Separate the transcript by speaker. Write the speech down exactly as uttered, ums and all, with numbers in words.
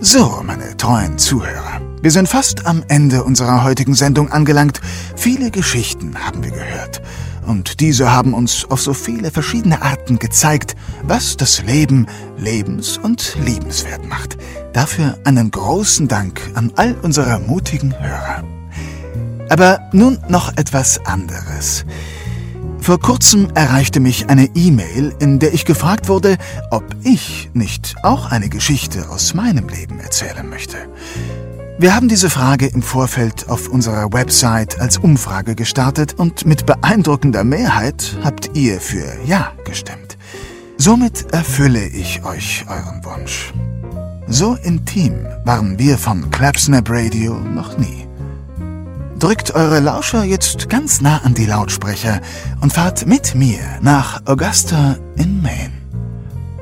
Speaker 1: So, meine treuen Zuhörer, wir sind fast am Ende unserer heutigen Sendung angelangt. Viele Geschichten haben wir gehört. Und diese haben uns auf so viele verschiedene Arten gezeigt, was das Leben lebens- und liebenswert macht. Dafür einen großen Dank an all unsere mutigen Hörer. Aber nun noch etwas anderes. Vor kurzem erreichte mich eine E-Mail, in der ich gefragt wurde, ob ich nicht auch eine Geschichte aus meinem Leben erzählen möchte. Wir haben diese Frage im Vorfeld auf unserer Website als Umfrage gestartet und mit beeindruckender Mehrheit habt ihr für Ja gestimmt. Somit erfülle ich euch euren Wunsch. So intim waren wir von Clapsnap Radio noch nie. Drückt eure Lauscher jetzt ganz nah an die Lautsprecher und fahrt mit mir nach Augusta in Maine.